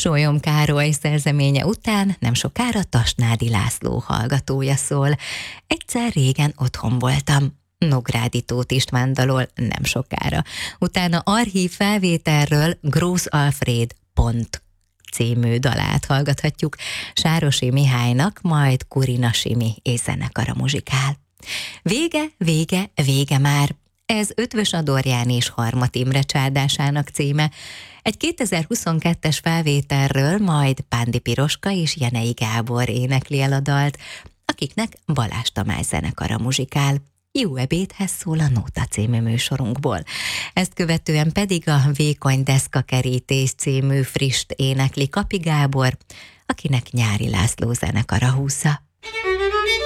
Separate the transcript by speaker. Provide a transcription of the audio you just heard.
Speaker 1: Sólyom Károly szerzeménye után nem sokára Tasnádi László hallgatója szól. Egyszer régen otthon voltam. Nógrádi Tóth István dalol nem sokára. Utána archív felvételről Grósz Alfréd Pont című dalát hallgathatjuk. Sárosi Mihálynak, majd Kurina Simi és zenekara muzsikál. Vége, vége, vége már. Ez Ötvös Adorján és Harmat Imre csádásának címe. Egy 2022-es felvételről majd Pándi Piroska és Jenei Gábor énekli el a dalt, akiknek Balázs Tamás zenekara muzsikál. Jó ebédhez szól a Nóta című műsorunkból. Ezt követően pedig a Vékony deszkakerítés című frist énekli Kapi Gábor, akinek Nyári László zenekara húzza.